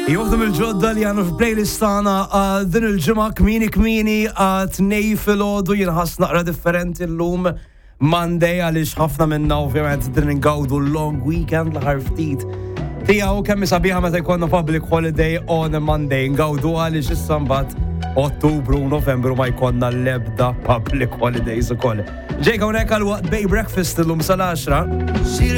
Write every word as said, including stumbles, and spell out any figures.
Joħdom il-ġodda li għannu f-playlist tana din il-ġimma kmini kmini tnej fil-ħodu jinħas naqra differenti l-lum Monday għalix ħafna minna ovvijament din ngawdu long weekend l-ħar ftit tijaw kemmi sabiħa meta jkonna public holiday on a Monday ngawdu għalix issambat Ottubru u Novembru ma jkonna l-ebda public holidays u koll. Ġejka unek għal-waqt Bay Breakfast l-lum sal-għaxra.